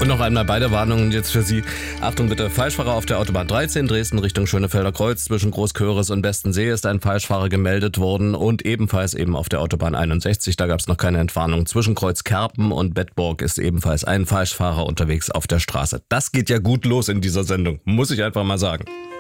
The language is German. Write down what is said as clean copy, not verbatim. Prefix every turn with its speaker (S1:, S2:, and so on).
S1: Und noch einmal beide Warnungen jetzt für Sie. Achtung bitte, Falschfahrer auf der Autobahn 13, Dresden Richtung Schönefelder Kreuz. Zwischen Großköris und Bestensee ist ein Falschfahrer gemeldet worden. Und ebenfalls eben auf der Autobahn 61, da gab es noch keine Entwarnung. Zwischen Kreuzkerpen und Bedburg ist ebenfalls ein Falschfahrer unterwegs auf der Straße. Das geht ja gut los in dieser Sendung, muss ich einfach mal sagen.